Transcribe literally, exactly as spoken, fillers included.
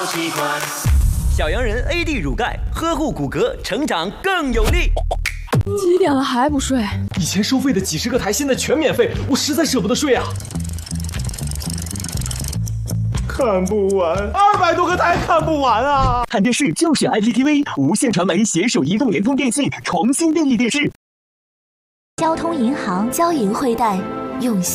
小羊人 A D 乳钙，呵护骨骼，成长更有力。 几点了还不睡？ 以前收费的几十个台现在全免费，我实在舍不得睡啊！看不完，二百多个台看不完啊！ 看电视就选 I P T V， 无线传媒携手移动、联通、电信重新定义电视。 交通银行交银汇贷，用心。